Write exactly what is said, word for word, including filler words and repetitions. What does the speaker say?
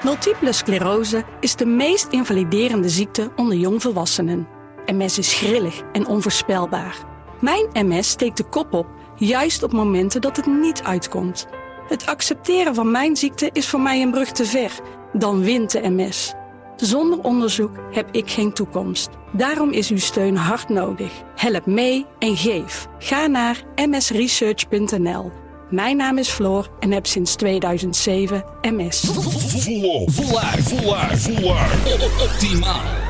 Multiple sclerose is de meest invaliderende ziekte onder jongvolwassenen. M S is grillig en onvoorspelbaar. Mijn M S steekt de kop op, juist op momenten dat het niet uitkomt. Het accepteren van mijn ziekte is voor mij een brug te ver. Dan wint de M S. Zonder onderzoek heb ik geen toekomst. Daarom is uw steun hard nodig. Help mee en geef. Ga naar m s research punt n l. Mijn naam is Floor en heb sinds tweeduizend zeven M S. Vollaar, vollaar, vollaar. Optimaal.